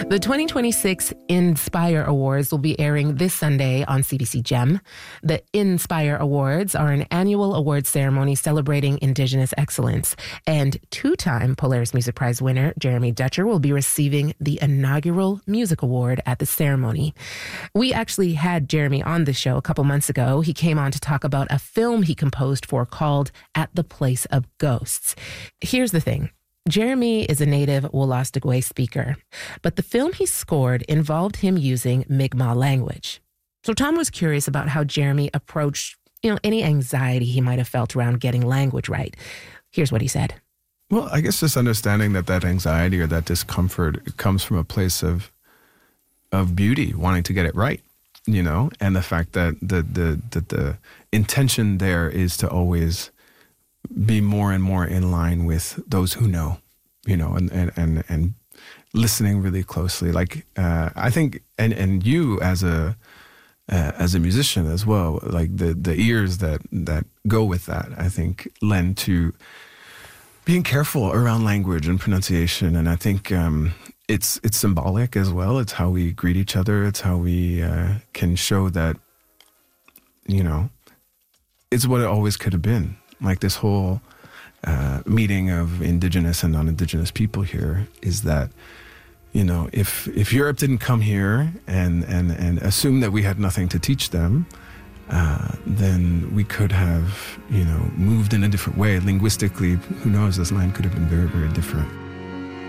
The 2026 Inspire Awards will be airing this Sunday on CBC Gem. The Inspire Awards are an annual awards ceremony celebrating Indigenous excellence. And two-time Polaris Music Prize winner Jeremy Dutcher will be receiving the inaugural music award at the ceremony. We actually had Jeremy on the show a couple months ago. He came on to talk about a film he composed for called At the Place of Ghosts. Here's the thing. Jeremy is a native Wolastoqey speaker, but the film he scored involved him using Mi'kmaq language. So Tom was curious about how Jeremy approached, any anxiety he might have felt around getting language right. Here's what he said. Well, I guess just understanding that anxiety or that discomfort comes from a place of beauty, wanting to get it right, and the fact that the intention there is to always be more and more in line with those who know, and listening really closely. Like, I think, and you as a musician as well, like the ears that go with that, I think lend to being careful around language and pronunciation. And I think, it's symbolic as well. It's how we greet each other. It's how we, can show that, it's what it always could have been. Like this whole meeting of Indigenous and non-Indigenous people here is that, if Europe didn't come here and assume that we had nothing to teach them, then we could have, moved in a different way. Linguistically, who knows, this land could have been very, very different.